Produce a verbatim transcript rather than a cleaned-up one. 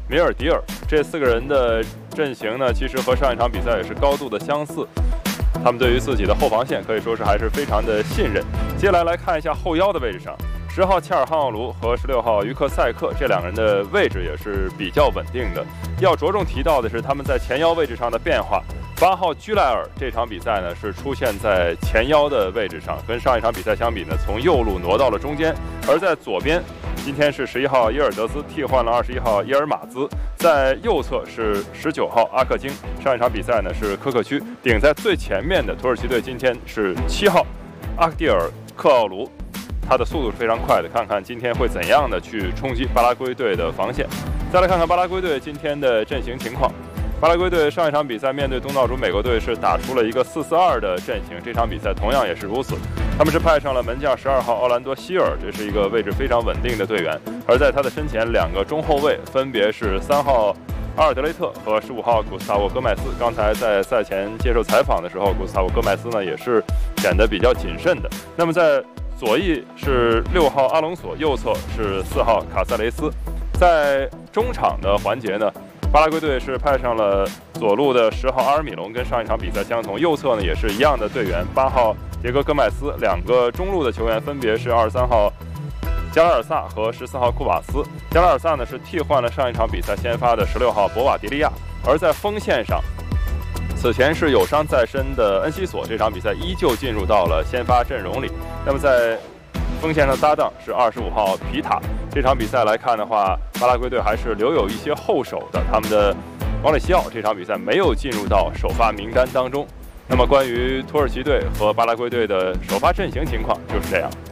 米尔迪尔。这四个人的阵型呢，其实和上一场比赛也是高度的相似。他们对于自己的后防线可以说是还是非常的信任。接下来来看一下后腰的位置上，十号切尔汉奥卢和十六号于克塞克这两个人的位置也是比较稳定的。要着重提到的是他们在前腰位置上的变化。八号居莱尔这场比赛呢是出现在前腰的位置上，跟上一场比赛相比呢，从右路挪到了中间，而在左边，今天是十一号伊尔德斯替换了二十一号伊尔马兹，在右侧是十九号阿克京。上一场比赛呢是科克区，顶在最前面的土耳其队今天是七号阿克蒂尔克奥卢，他的速度是非常快的，看看今天会怎样的去冲击巴拉圭队的防线。再来看看巴拉圭队今天的阵型情况。巴拉圭队上一场比赛面对东道主美国队是打出了一个四四二的阵型，这场比赛同样也是如此。他们是派上了门将十二号奥兰多希尔，这是一个位置非常稳定的队员。而在他的身前，两个中后卫分别是三号阿尔德雷特和十五号古斯塔沃戈麦斯。刚才在赛前接受采访的时候，古斯塔沃戈麦斯呢也是显得比较谨慎的。那么在左翼是六号阿隆索，右侧是四号卡塞雷斯。在中场的环节呢，巴拉圭队是派上了左路的十号阿尔米隆，跟上一场比赛相同。右侧呢也是一样的队员，八号杰格戈麦斯。两个中路的球员分别是二十三号加拉尔萨和十四号库瓦斯。加拉尔萨呢是替换了上一场比赛先发的十六号博瓦迪利亚。而在锋线上，此前是有伤在身的恩西索，这场比赛依旧进入到了先发阵容里。那么在锋线上搭档是二十五号皮塔。这场比赛来看的话，巴拉圭队还是留有一些后手的，他们的王里西奥这场比赛没有进入到首发名单当中。那么关于土耳其队和巴拉圭队的首发阵型情况就是这样。